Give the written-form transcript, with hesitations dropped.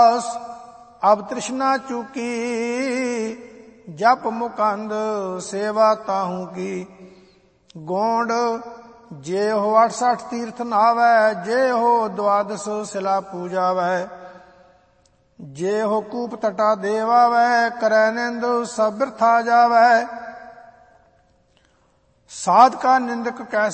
ਅਬ ਤ੍ਰਿਸ਼ਨਾ ਚੂਕੀ, ਜਪ ਮੁਕੰਦ ਸੇਵਾ ਤਾਹੂ ਕੀ। ਗੋਂਡ ਜੇ ਹੋ 68 ਤੀਰਥ ਨਾਵੈ, ਜੇ ਹੋ ਦੁਆਦਸ ਸਿਲਾ ਪੂਜਾਵੈ। ਜੇ ਹੋ ਕੂਪ ਤਟਾ ਦੇਵਾਵੈ, ਕਰੈ ਨਿੰਦ ਸਭ ਬਿਰਥਾ ਜਾਵੈ। ਸਾਧ ਕਾ ਨਿੰਦਕ ਕੈ